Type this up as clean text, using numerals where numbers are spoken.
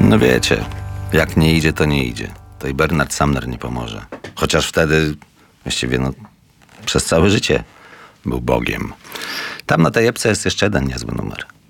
No wiecie, jak nie idzie, to nie idzie. To i Bernard Sumner nie pomoże. Chociaż wtedy, właściwie przez całe życie był Bogiem. Tam na tej epce jest jeszcze jeden niezły numer.